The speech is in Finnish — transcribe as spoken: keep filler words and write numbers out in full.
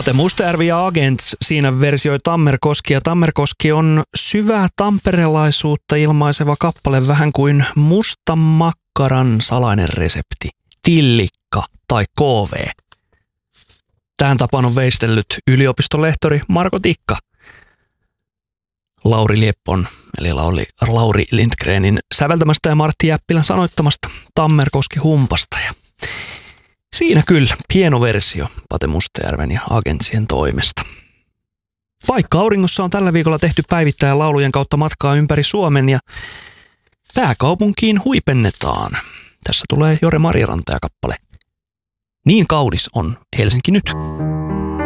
Pate Mustajärvi ja Agents, siinä versioi Tammerkoski. Ja Tammerkoski on syvää tamperelaisuutta ilmaiseva kappale, vähän kuin mustan makkaran salainen resepti, tillikka tai K V. Tähän tapaan on veistellyt yliopistolehtori Marko Tikka. Lauri Lieppon, eli Lauri, Lauri Lindgrenin säveltämästä ja Martti Jäppilän sanoittamasta Tammerkoski humpasta. Ja siinä kyllä hieno versio Pate Mustajärven ja Agentsien toimesta. Vaikka auringossa on tällä viikolla tehty päivittäin laulujen kautta matkaa ympäri Suomen ja pääkaupunkiin huipennetaan. Tässä tulee Jore Mariranta ja kappale. Niin kaunis on Helsinki nyt.